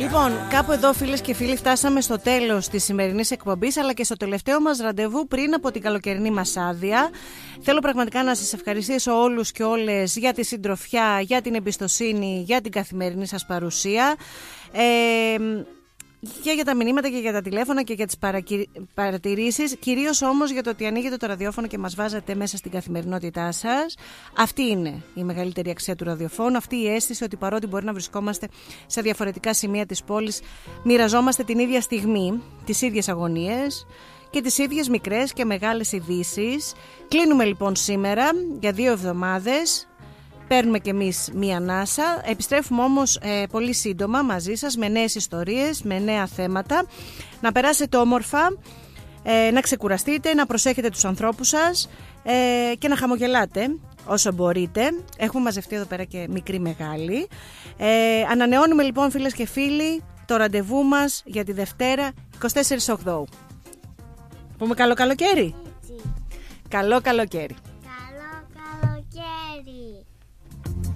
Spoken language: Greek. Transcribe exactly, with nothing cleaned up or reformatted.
Λοιπόν, κάπου εδώ, φίλες και φίλοι, φτάσαμε στο τέλος της σημερινής εκπομπής, αλλά και στο τελευταίο μας ραντεβού πριν από την καλοκαιρινή μας άδεια. Θέλω πραγματικά να σας ευχαριστήσω όλους και όλες για τη συντροφιά, για την εμπιστοσύνη, για την καθημερινή σας παρουσία. Ε, και για τα μηνύματα και για τα τηλέφωνα και για τις παρατηρήσεις, κυρίως όμως για το ότι ανοίγετε το ραδιόφωνο και μας βάζετε μέσα στην καθημερινότητά σας. Αυτή είναι η μεγαλύτερη αξία του ραδιοφώνου, αυτή η αίσθηση ότι παρότι μπορεί να βρισκόμαστε σε διαφορετικά σημεία της πόλης, μοιραζόμαστε την ίδια στιγμή, τις ίδιες αγωνίες και τις ίδιες μικρές και μεγάλες ειδήσεις. Κλείνουμε λοιπόν σήμερα για δύο εβδομάδες. Παίρνουμε κι εμείς μία ανάσα. Επιστρέφουμε όμως ε, πολύ σύντομα μαζί σας με νέες ιστορίες, με νέα θέματα. Να περάσετε όμορφα, ε, να ξεκουραστείτε, να προσέχετε τους ανθρώπους σας ε, και να χαμογελάτε όσο μπορείτε. Έχουμε μαζευτεί εδώ πέρα και μικροί μεγάλοι. Ε, ανανεώνουμε λοιπόν, φίλες και φίλοι, το ραντεβού μας για τη Δευτέρα εικοστή τέταρτη Οκτώβρη. Πούμε καλό καλοκαίρι. Καλό καλοκαίρι.